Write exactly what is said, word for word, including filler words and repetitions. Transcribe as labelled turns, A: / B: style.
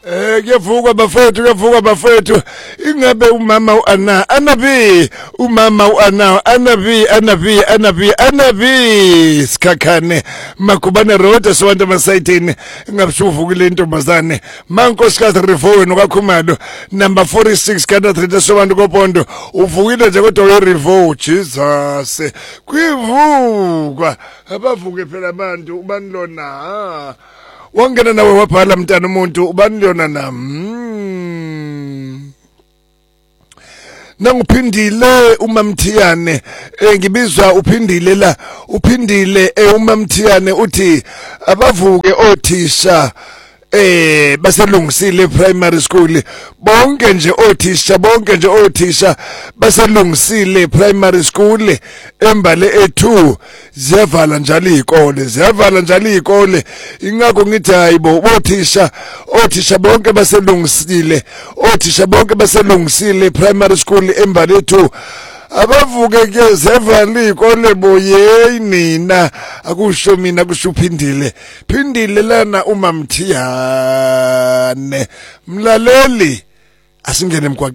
A: Eh kuyavukwa bafethu kuyavukwa bafethu ingabe umama uana anabi umama uana anabi anabi anabi anabi sikhakhane makubane road sowanta masayitini ngabusuvukile intombazane mankosikazi Rivo nokakhumalo number forty-six kana three sobantu kopondo uvukile nje kodwa we Rivo Jesus kwivukwa abavuke phela abantu ubani lona wangena nawe waphala mntana umuntu ubani lona nami nangiphindile uMamthiyane ngibizwa uphindile la uphindile uMamthiyane uthi abavuke othisha eh baselungisile primary school bonke nje othisha bonke nje othisha baselungisile primary school embale e two ziyavala njalo izikole ziyavala njalo izikole ingakho ngithi hayibo othisha othisha bonke baselungisile othisha bonke baselungisile primary school embale e two abavuke ke zevala izikole boye nina akusho mina kushuphindile phindile lana uMamthiyane mlaleli asingene emgwaqeni.